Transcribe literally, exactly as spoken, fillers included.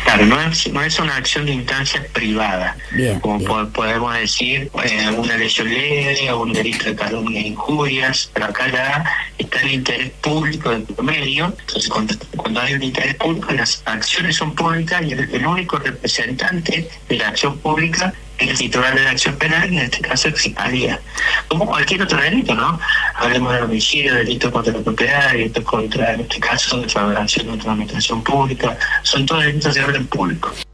Claro, no es, no es una acción de instancia privada, Bien, como bien. po- podemos decir, eh, una lesión leve o un delito de calumnia e injurias, pero acá ya está el interés público del promedio. Entonces, cuando, cuando hay un interés público, las acciones son públicas y el, el único representante de la acción pública es el titular de la acción penal, y en este caso es Fiscalía. Como cualquier otro delito, ¿no? Hablemos de homicidio, delito contra la propiedad, delito contra, en este caso, defraudación contra la administración pública, son todos delitos de orden público.